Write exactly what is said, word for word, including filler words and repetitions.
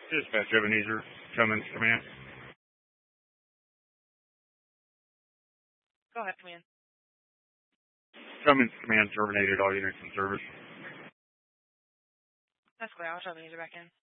Dispatch Ebenezer, Cummins Command. Go ahead, Command. Cummins Command terminated all units in service. That's clear. I'll tell Ebenezer back in.